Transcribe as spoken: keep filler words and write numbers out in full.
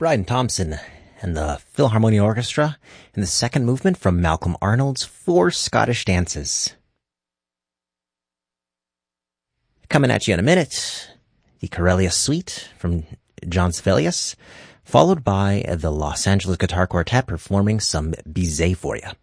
Bryan Thompson and the Philharmonia Orchestra in the second movement from Malcolm Arnold's Four Scottish Dances. Coming at you in a minute, the Corellia Suite from John Sibelius, followed by the Los Angeles Guitar Quartet performing some Bizet for you.